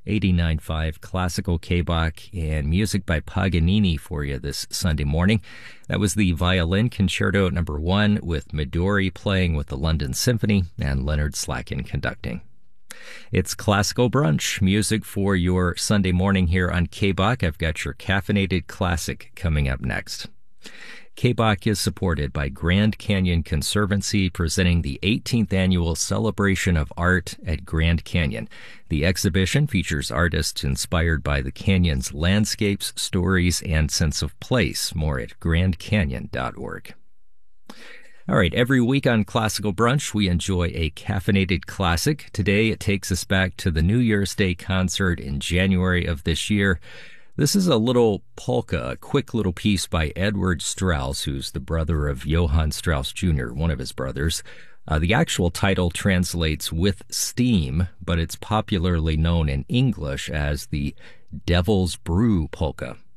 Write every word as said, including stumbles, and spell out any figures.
eighty-nine point five Classical K-Bach and music by Paganini for you this Sunday morning. That was the Violin Concerto number one with Midori playing with the London Symphony and Leonard Slacken conducting. It's Classical Brunch, music for your Sunday morning here on K-Bach. I've got your caffeinated classic coming up next. K-Bach is supported by Grand Canyon Conservancy, presenting the eighteenth Annual Celebration of Art at Grand Canyon. The exhibition features artists inspired by the canyon's landscapes, stories, and sense of place. More at grand canyon dot org. All right, every week on Classical Brunch, we enjoy a caffeinated classic. Today, it takes us back to the New Year's Day concert in January of this year. This is a little polka, a quick little piece by Edward Strauss, who's the brother of Johann Strauss Junior, one of his brothers. Uh, the actual title translates "with steam," but it's popularly known in English as the Devil's Brew Polka.